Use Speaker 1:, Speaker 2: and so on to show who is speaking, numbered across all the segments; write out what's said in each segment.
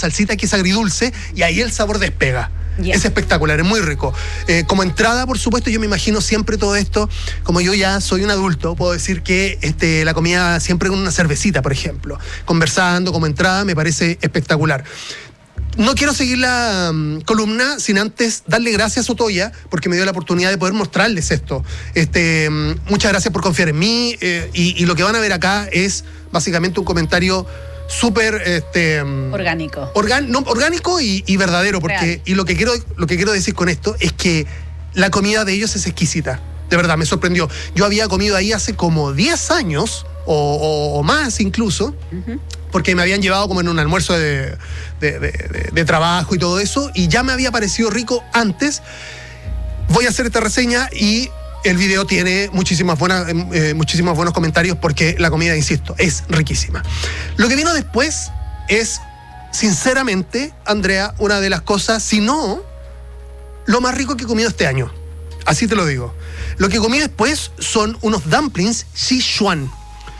Speaker 1: salsita que es agridulce, y ahí el sabor despega.
Speaker 2: Yeah.
Speaker 1: Es espectacular, es muy rico. Como entrada, por supuesto, yo me imagino siempre todo esto, como yo ya soy un adulto, puedo decir que la comida siempre con una cervecita, por ejemplo. Conversando como entrada, me parece espectacular. No quiero seguir la columna sin antes darle gracias a Otoya, porque me dio la oportunidad de poder mostrarles esto. Muchas gracias por confiar en mí, y lo que van a ver acá es básicamente un comentario súper
Speaker 2: orgánico.
Speaker 1: Orgánico y verdadero, porque
Speaker 2: Real.
Speaker 1: y lo que quiero decir con esto es que la comida de ellos es exquisita. De verdad, me sorprendió. Yo había comido ahí hace como 10 años o más incluso, porque me habían llevado como en un almuerzo de trabajo y todo eso, y ya me había parecido rico antes. Voy a hacer esta reseña y el video tiene muchísimos buenos comentarios, porque la comida, insisto, es riquísima. Lo que vino después es, sinceramente, Andrea, una de las cosas, si no, lo más rico que he comido este año. Así te lo digo. Lo que comí después son unos dumplings Sichuan.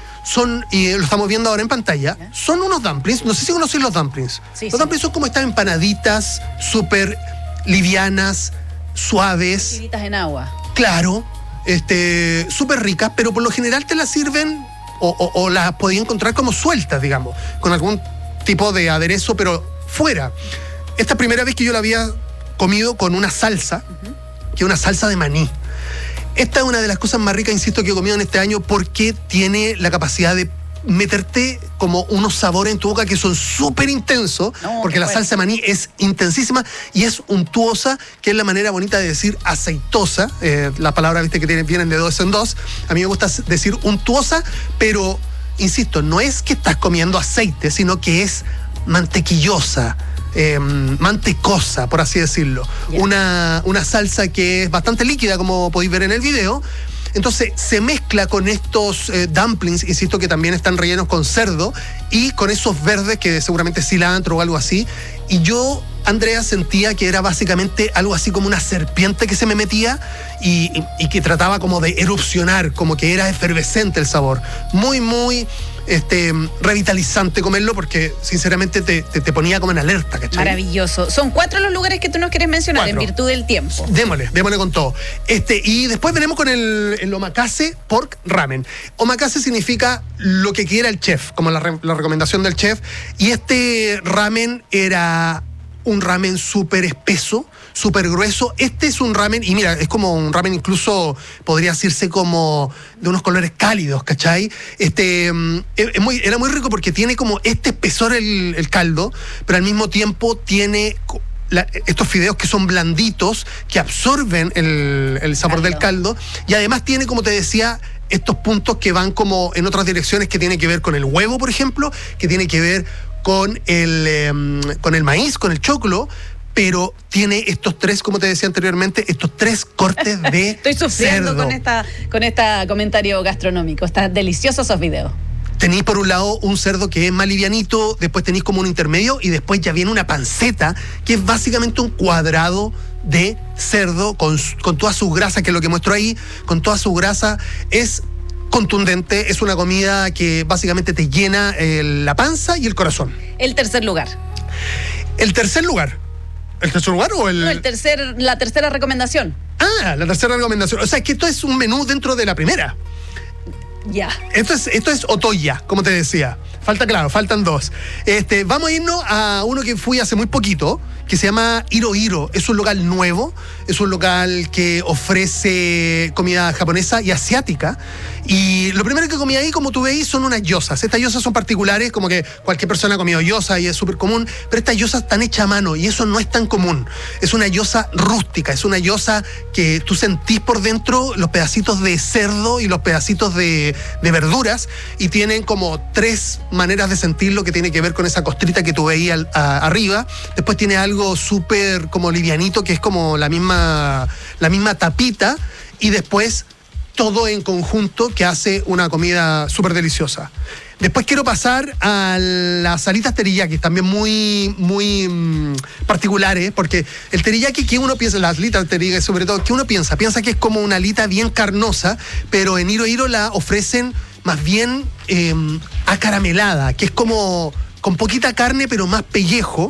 Speaker 1: Y lo estamos viendo ahora en pantalla, son unos dumplings, no sé si conocen los dumplings.
Speaker 2: Sí,
Speaker 1: los dumplings son como estas empanaditas súper livianas, suaves.
Speaker 2: Tiritas en agua.
Speaker 1: Claro, súper ricas, pero por lo general te las sirven o las podía encontrar como sueltas, digamos, con algún tipo de aderezo, pero fuera. Esta primera vez que yo la había comido con una salsa, que es una salsa de maní. Esta es una de las cosas más ricas, insisto, que he comido en este año, porque tiene la capacidad de meterte como unos sabores en tu boca que son súper intensos, porque la salsa de maní es intensísima y es untuosa, que es la manera bonita de decir aceitosa. La palabra, viste, que vienen de dos en dos. A mí me gusta decir untuosa, pero, insisto, no es que estás comiendo aceite, sino que es mantequillosa, mantecosa, por así decirlo. Yeah. Una salsa que es bastante líquida, como podéis ver en el video. Entonces se mezcla con estos dumplings, insisto, que también están rellenos con cerdo, y con esos verdes que seguramente es cilantro o algo así. Y yo, Andrea, sentía que era básicamente algo así como una serpiente que se me metía y que trataba como de erupcionar, como que era efervescente el sabor. Muy, muy revitalizante comerlo, porque sinceramente te ponía como en alerta, ¿cachai?
Speaker 2: Maravilloso. Son 4 los lugares que tú nos quieres mencionar. 4. En virtud del tiempo. Démosle
Speaker 1: con todo. Y después venimos con el omakase pork ramen. Omakase significa lo que quiera el chef, como la recomendación del chef. Y este ramen era un ramen súper espeso, súper grueso. Este es un ramen, y mira, es como un ramen, incluso podría decirse como de unos colores cálidos, ¿cachai? Era muy rico porque tiene como este espesor el caldo, pero al mismo tiempo tiene estos fideos que son blanditos, que absorben el sabor del caldo, y además tiene, como te decía, estos puntos que van como en otras direcciones, que tiene que ver con el huevo, por ejemplo, que tiene que ver con el maíz, con el choclo, pero tiene estos 3, como te decía anteriormente, estos 3 cortes de
Speaker 2: Estoy sufriendo
Speaker 1: cerdo.
Speaker 2: con este comentario gastronómico. Están deliciosos esos videos.
Speaker 1: Tenéis por un lado un cerdo que es más livianito, después tenéis como un intermedio, y después ya viene una panceta, que es básicamente un cuadrado de cerdo con toda su grasa, que es lo que muestro ahí, con toda su grasa. Es contundente, es una comida que básicamente te llena la panza y el corazón.
Speaker 2: El tercer lugar.
Speaker 1: ¿El tercer lugar o el...?
Speaker 2: No, la tercera recomendación.
Speaker 1: Ah, la tercera recomendación. O sea, es que esto es un menú dentro de la primera.
Speaker 2: Ya.
Speaker 1: Esto es Otoya, como te decía. Faltan 2. Vamos a irnos a uno que fui hace muy poquito, que se llama Hiro Hiro. Es un local nuevo, es un local que ofrece comida japonesa y asiática. Y lo primero que comí ahí, como tú veis, son unas gyozas. Estas gyozas son particulares, como que cualquier persona ha comido gyoza y es súper común, pero estas gyozas están hechas a mano y eso no es tan común. Es una gyoza rústica, es una gyoza que tú sentís por dentro los pedacitos de cerdo y los pedacitos de verduras, y tienen como 3 maneras de sentirlo, que tiene que ver con esa costrita que tú veías arriba. Después tiene algo súper como livianito, que es como la misma tapita, y después todo en conjunto, que hace una comida súper deliciosa. Después quiero pasar a las alitas teriyaki, también muy, muy particulares, porque el teriyaki, que uno piensa, las alitas teriyaki sobre todo, que uno piensa que es como una alita bien carnosa, pero en Hiro Hiro la ofrecen más bien acaramelada, que es como con poquita carne pero más pellejo,